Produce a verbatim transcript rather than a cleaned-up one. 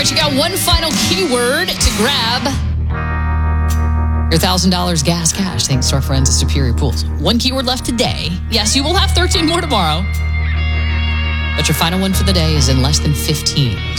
right, you got one final keyword to grab your one thousand dollars gas cash, thanks to our friends at Superior Pools. One keyword left today. Yes, you will have thirteen more tomorrow. But your final one for the day is in less than fifteen.